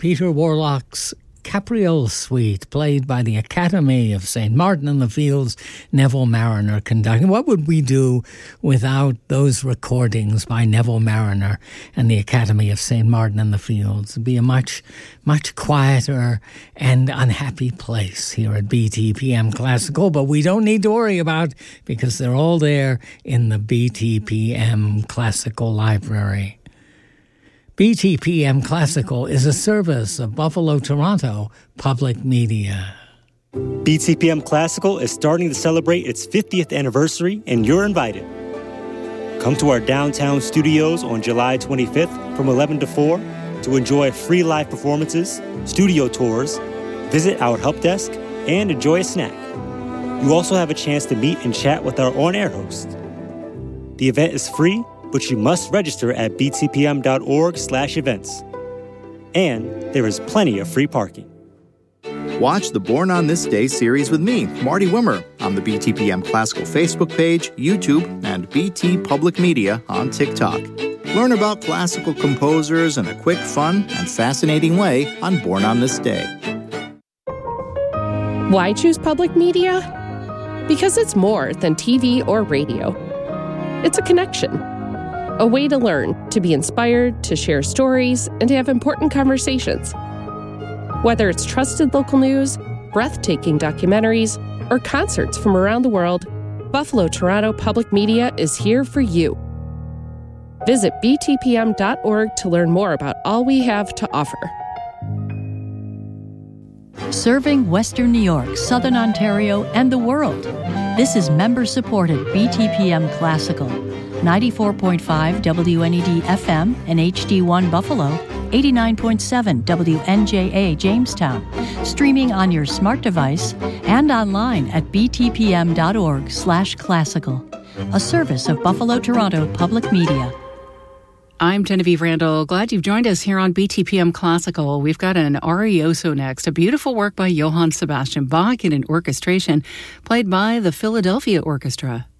Peter Warlock's Capriole Suite, played by the Academy of St. Martin in the Fields, Neville Marriner conducting. What would we do without those recordings by Neville Marriner and the Academy of St. Martin in the Fields? It'd be a much, much quieter and unhappy place here at BTPM Classical, but we don't need to worry about, because they're all there in the BTPM Classical Library. BTPM Classical is a service of Buffalo Toronto Public Media. BTPM Classical is starting to celebrate its 50th anniversary, and you're invited. Come to our downtown studios on July 25th from 11 to 4 to enjoy free live performances, studio tours, visit our help desk, and enjoy a snack. You also have a chance to meet and chat with our on-air host. The event is free, but you must register at btpm.org/events. And there is plenty of free parking. Watch the Born on This Day series with me, Marty Wimmer, on the BTPM Classical Facebook page, YouTube, and BT Public Media on TikTok. Learn about classical composers in a quick, fun, and fascinating way on Born on This Day. Why choose public media? Because it's more than TV or radio. It's a connection. A way to learn, to be inspired, to share stories, and to have important conversations. Whether it's trusted local news, breathtaking documentaries, or concerts from around the world, Buffalo Toronto Public Media is here for you. Visit btpm.org to learn more about all we have to offer. Serving Western New York, Southern Ontario, and the world. This is member-supported BTPM Classical. 94.5 WNED FM and HD1 Buffalo, 89.7 WNJA Jamestown, streaming on your smart device and online at btpm.org/classical, a service of Buffalo Toronto Public Media. I'm Genevieve Randall. Glad you've joined us here on BTPM Classical. We've got an Arioso next, a beautiful work by Johann Sebastian Bach in an orchestration played by the Philadelphia Orchestra.